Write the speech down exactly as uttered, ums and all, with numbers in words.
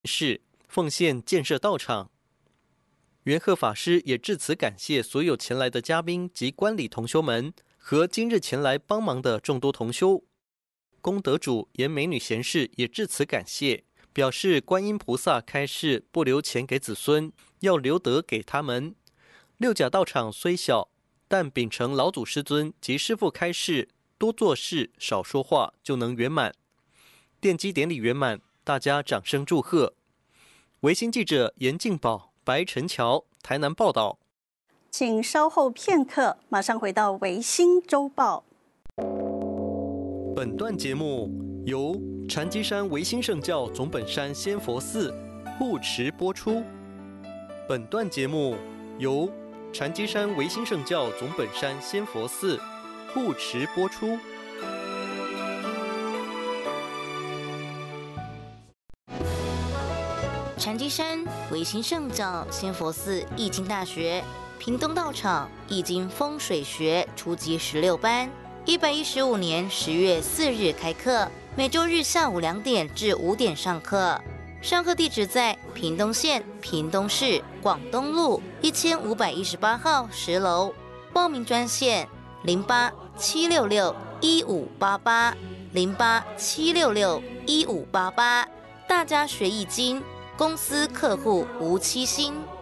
是奉献建设道场。元鹤法师也致辞感谢所有前来的嘉宾及观礼同修们和今日前来帮忙的众多同修。功德主严美女贤士也致辞感谢，表示观音菩萨开示不留钱给子孙，要留德给他们。六甲道场虽小，但秉承老祖师尊及师父开示，多做事少说话就能圆满。奠基典礼圆满，大家掌声祝贺。维新记者严静宝、白晨桥台南报道。 请稍后片刻，马上回到维新周报。 本段节目由禅机山维新圣教总本山仙佛寺护持播出。本段节目由禅机山维新圣教总本山仙佛寺护持播出。 禅机山维新圣教仙佛寺易经大学屏东道场易经风水学初级十六班，一百一十五年十月四日开课，每周日下午两点至五点上课。上课地址在屏东县屏东市广东路一千五百一十八号十楼。报名专线零八七六六一五八八零八七六六一五八八。大家学易经，公司客户无欺心。